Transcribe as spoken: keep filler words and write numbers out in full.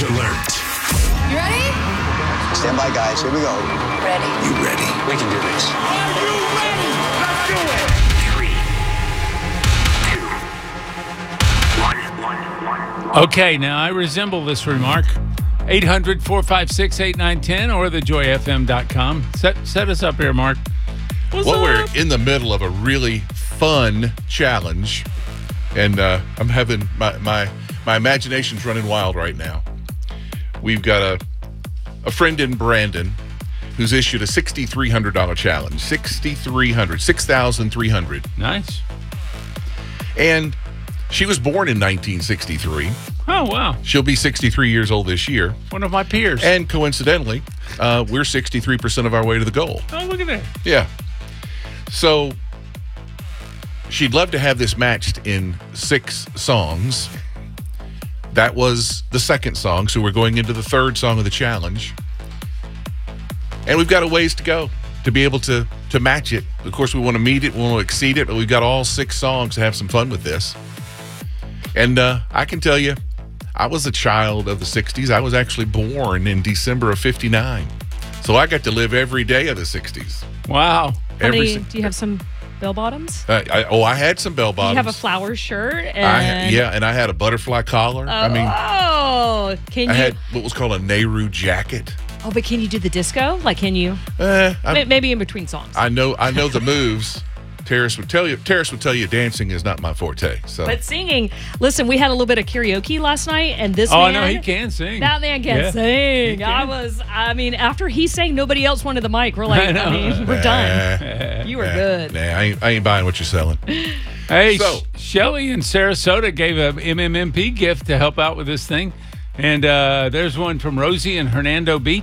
Challenge alert. You ready? Stand by, guys. Here we go. Ready. You ready? We can do this. Are you ready? Let's do it. Three, two, one, one, one. Okay, now I resemble this remark. eight hundred, four five six, eight nine one zero or the joy f m dot com. Set, set us up here, Mark. What's well, up? we're in the middle of a really fun challenge, and uh, I'm having my, my my imagination's running wild right now. We've got a a friend in Brandon who's issued a six thousand three hundred dollars challenge. six thousand three hundred dollars. six thousand three hundred dollars. Nice. And she was born in nineteen sixty-three. Oh, wow. She'll be sixty-three years old this year. One of my peers. And coincidentally, uh, we're sixty-three percent of our way to the goal. Oh, look at that. Yeah. So she'd love to have this matched in six songs. That was the second song, so we're going into the third song of the challenge. And we've got a ways to go to be able to, to match it. Of course, we want to meet it, we want to exceed it, but we've got all six songs to have some fun with this. And uh, I can tell you, I was a child of the sixties. I was actually born in December of fifty-nine. So I got to live every day of the sixties. Wow. How Every many, si- do you have some bell bottoms? Uh, I, oh, I had some bell Do bottoms. you have a flower shirt? I, And yeah, and I had a butterfly collar. Oh, I mean, oh, can I you? had what was called a Nehru jacket. Oh, but can you do the disco? Like, can you? Eh, I, May- Maybe in between songs. I know, I know the moves. Terrace would tell you. Terrace would tell you dancing is not my forte. So, But singing, listen, we had a little bit of karaoke last night, and this Oh, man, no, he can sing. That man can Yeah, sing. he I can. was, I mean, after he sang, nobody else wanted the mic. We're like, I I, know. mean, we're done. You were nah, good. Nah, I ain't, I ain't buying what you're selling. Hey, So- Sh- Shelly in Sarasota gave a M M M P gift to help out with this thing. And uh, there's one from Rosie in Hernando Beach.